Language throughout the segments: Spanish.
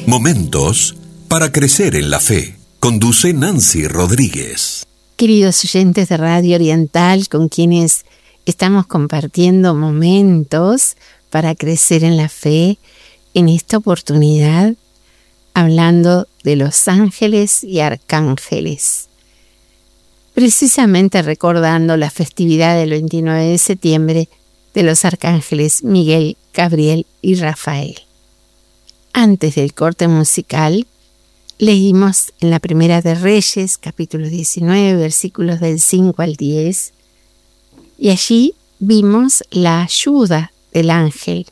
Momentos para crecer en la fe. Conduce Nancy Rodríguez. Queridos oyentes de Radio Oriental, con quienes estamos compartiendo momentos para crecer en la fe, en esta oportunidad hablando de los ángeles y arcángeles. Precisamente recordando la festividad del 29 de septiembre de los arcángeles Miguel, Gabriel y Rafael. Antes del corte musical, leímos en la Primera de Reyes, capítulo 19, versículos del 5 al 10, y allí vimos la ayuda del ángel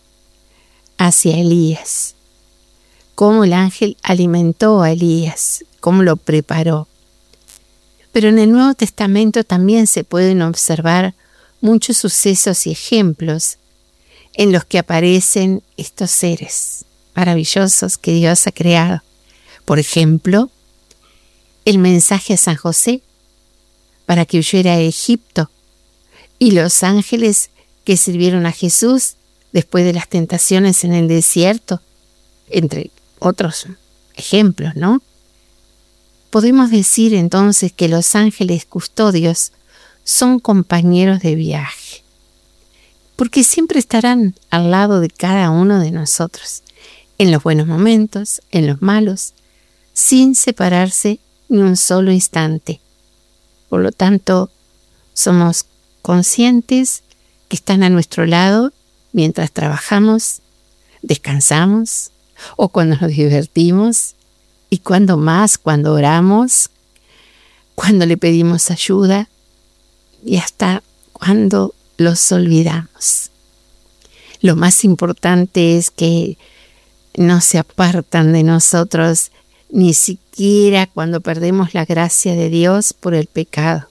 hacia Elías, cómo el ángel alimentó a Elías, cómo lo preparó. Pero en el Nuevo Testamento también se pueden observar muchos sucesos y ejemplos en los que aparecen estos seres maravillosos que Dios ha creado. Por ejemplo, el mensaje a San José para que huyera a Egipto y los ángeles que sirvieron a Jesús después de las tentaciones en el desierto, entre otros ejemplos, ¿no? Podemos decir entonces que los ángeles custodios son compañeros de viaje, porque siempre estarán al lado de cada uno de nosotros, en los buenos momentos, en los malos, sin separarse ni un solo instante. Por lo tanto, somos conscientes que están a nuestro lado mientras trabajamos, descansamos o cuando nos divertimos, y cuando más, cuando oramos, cuando le pedimos ayuda y hasta cuando los olvidamos. Lo más importante es que no se apartan de nosotros ni siquiera cuando perdemos la gracia de Dios por el pecado.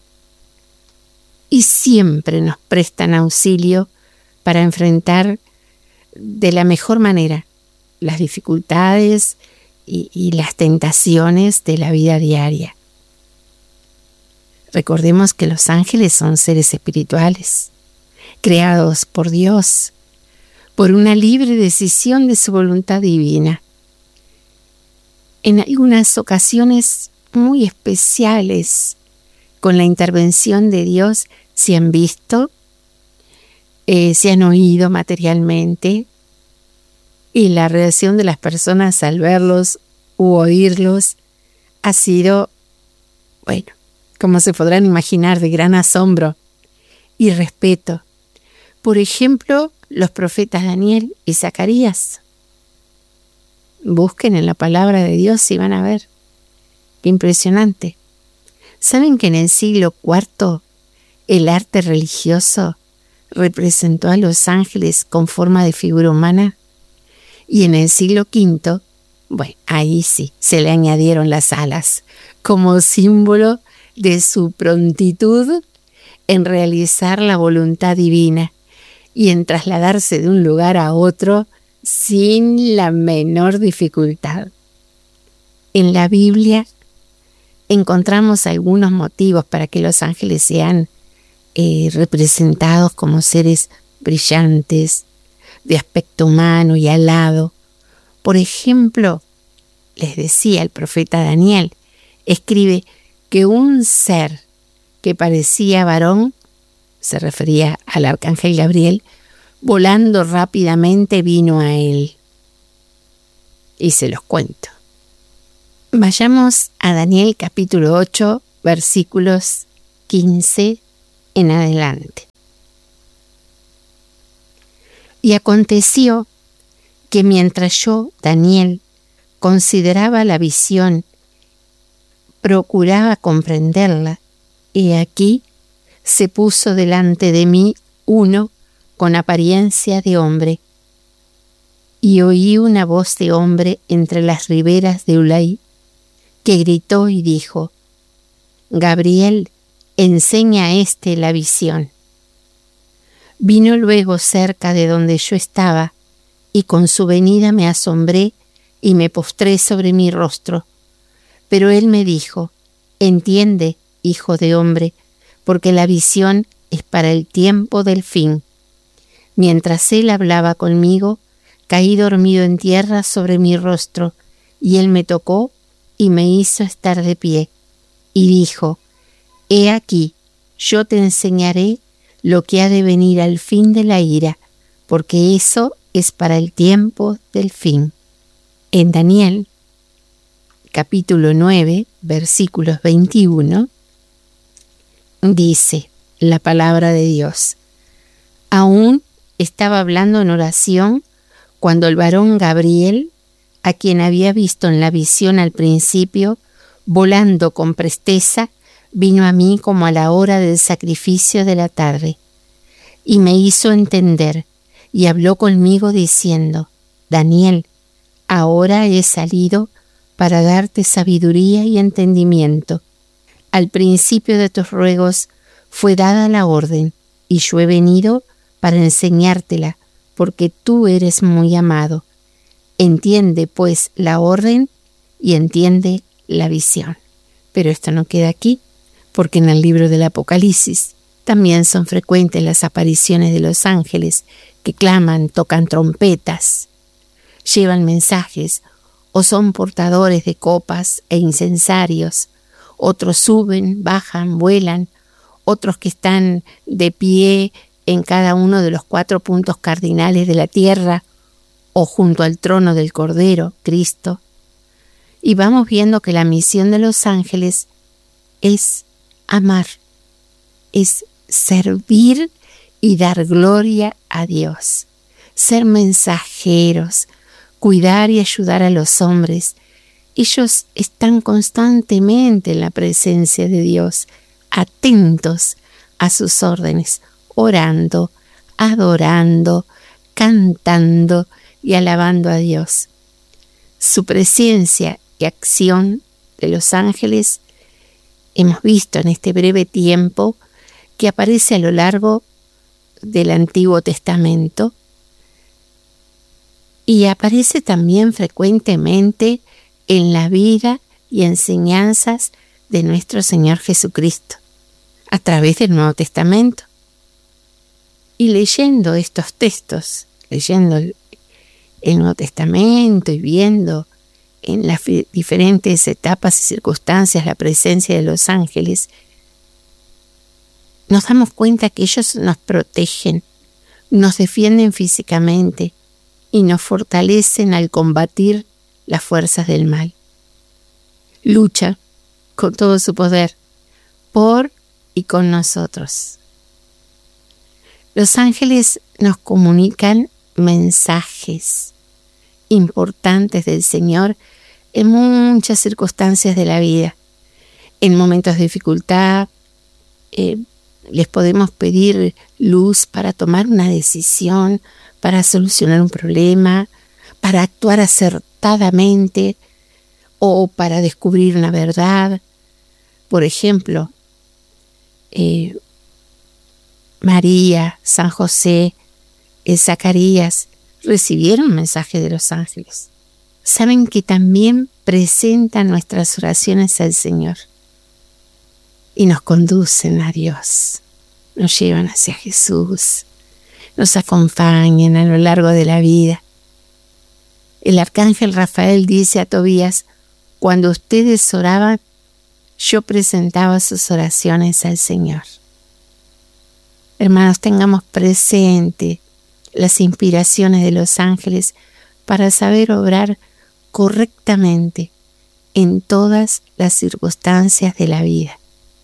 Y siempre nos prestan auxilio para enfrentar de la mejor manera las dificultades y las tentaciones de la vida diaria. Recordemos que los ángeles son seres espirituales, creados por Dios, por una libre decisión de su voluntad divina. En algunas ocasiones muy especiales, con la intervención de Dios, se han visto, se han oído materialmente, y la reacción de las personas al verlos u oírlos ha sido, bueno, como se podrán imaginar, de gran asombro y respeto. Por ejemplo, los profetas Daniel y Zacarías. Busquen en la palabra de Dios y van a ver. Qué impresionante. ¿Saben que en el siglo IV el arte religioso representó a los ángeles con forma de figura humana? Y en el siglo V, bueno, ahí sí, se le añadieron las alas como símbolo de su prontitud en realizar la voluntad divina y en trasladarse de un lugar a otro sin la menor dificultad. En la Biblia encontramos algunos motivos para que los ángeles sean representados como seres brillantes, de aspecto humano y alado. Por ejemplo, les decía el profeta Daniel, escribe que un ser que parecía varón, se refería al arcángel Gabriel, volando rápidamente vino a él. Y se los cuento. Vayamos a Daniel capítulo 8, versículos 15 en adelante. Y aconteció que mientras yo, Daniel, consideraba la visión, procuraba comprenderla, he aquí se puso delante de mí uno con apariencia de hombre, y oí una voz de hombre entre las riberas de Ulai, que gritó y dijo: Gabriel, enseña a éste la visión. Vino luego cerca de donde yo estaba, y con su venida me asombré y me postré sobre mi rostro. Pero él me dijo: entiende, hijo de hombre, porque la visión es para el tiempo del fin. Mientras él hablaba conmigo, caí dormido en tierra sobre mi rostro, y él me tocó y me hizo estar de pie. Y dijo: He aquí, yo te enseñaré lo que ha de venir al fin de la ira, porque eso es para el tiempo del fin. En Daniel, capítulo 9, versículos 21, dice la palabra de Dios: Aún estaba hablando en oración cuando el varón Gabriel, a quien había visto en la visión al principio, volando con presteza, vino a mí como a la hora del sacrificio de la tarde, y me hizo entender, y habló conmigo diciendo: Daniel, ahora he salido para darte sabiduría y entendimiento. Al principio de tus ruegos fue dada la orden, y yo he venido para enseñártela, porque tú eres muy amado. Entiende, pues, la orden y entiende la visión. Pero esto no queda aquí, porque en el libro del Apocalipsis también son frecuentes las apariciones de los ángeles que claman, tocan trompetas, llevan mensajes o son portadores de copas e incensarios. Otros suben, bajan, vuelan, otros que están de pie en cada uno de los 4 puntos cardinales de la tierra o junto al trono del Cordero, Cristo. Y vamos viendo que la misión de los ángeles es amar, es servir y dar gloria a Dios, ser mensajeros, cuidar y ayudar a los hombres. Ellos están constantemente en la presencia de Dios, atentos a sus órdenes, orando, adorando, cantando y alabando a Dios. Su presencia y acción de los ángeles hemos visto en este breve tiempo que aparece a lo largo del Antiguo Testamento y aparece también frecuentemente en la vida y enseñanzas de nuestro Señor Jesucristo a través del Nuevo Testamento. Y leyendo estos textos, leyendo el Nuevo Testamento y viendo en las diferentes etapas y circunstancias la presencia de los ángeles, nos damos cuenta que ellos nos protegen, nos defienden físicamente y nos fortalecen al combatir las fuerzas del mal. Lucha con todo su poder por y con nosotros. Los ángeles nos comunican mensajes importantes del Señor en muchas circunstancias de la vida. En momentos de dificultad, les podemos pedir luz para tomar una decisión, para solucionar un problema, para actuar acertadamente o para descubrir una verdad. Por ejemplo, María, San José, Zacarías recibieron mensajes de los ángeles. Saben que también presentan nuestras oraciones al Señor y nos conducen a Dios, nos llevan hacia Jesús, nos acompañan a lo largo de la vida. El arcángel Rafael dice a Tobías: cuando ustedes oraban, yo presentaba sus oraciones al Señor. Hermanos, tengamos presente las inspiraciones de los ángeles para saber obrar correctamente en todas las circunstancias de la vida.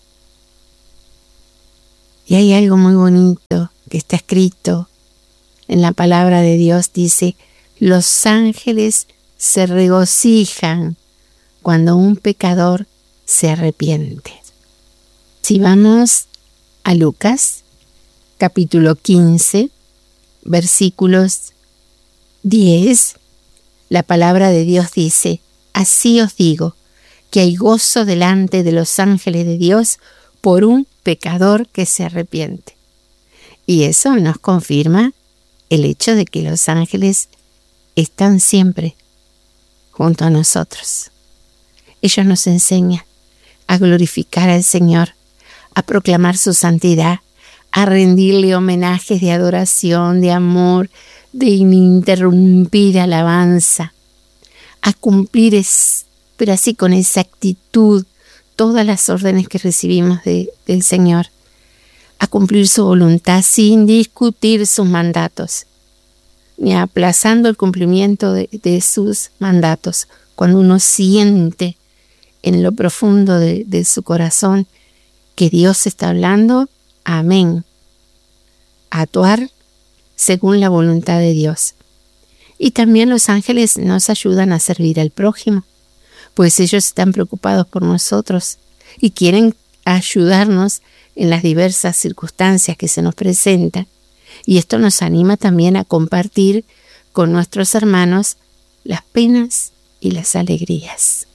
Y hay algo muy bonito que está escrito en la palabra de Dios. Dice: los ángeles se regocijan cuando un pecador se arrepiente. Si vamos a Lucas, capítulo 15, versículos 10, la palabra de Dios dice: así os digo, que hay gozo delante de los ángeles de Dios por un pecador que se arrepiente. Y eso nos confirma el hecho de que los ángeles están siempre junto a nosotros. Ellos nos enseñan a glorificar al Señor, a proclamar su santidad, a rendirle homenajes de adoración, de amor, de ininterrumpida alabanza, a cumplir, pero así con exactitud, todas las órdenes que recibimos del Señor, a cumplir su voluntad sin discutir sus mandatos, ni aplazando el cumplimiento de sus mandatos. Cuando uno siente en lo profundo de su corazón que Dios está hablando, amén. Actuar según la voluntad de Dios. Y también los ángeles nos ayudan a servir al prójimo, pues ellos están preocupados por nosotros y quieren ayudarnos en las diversas circunstancias que se nos presentan. Y esto nos anima también a compartir con nuestros hermanos las penas y las alegrías.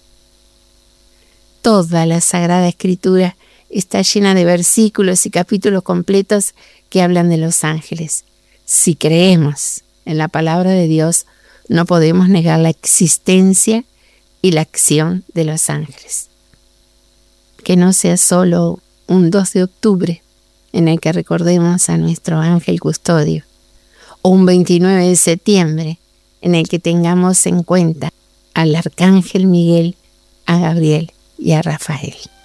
Toda la Sagrada Escritura está llena de versículos y capítulos completos que hablan de los ángeles. Si creemos en la palabra de Dios, no podemos negar la existencia y la acción de los ángeles. Que no sea solo un 2 de octubre en el que recordemos a nuestro ángel custodio, o un 29 de septiembre en el que tengamos en cuenta al arcángel Miguel, a Gabriel y a Rafael.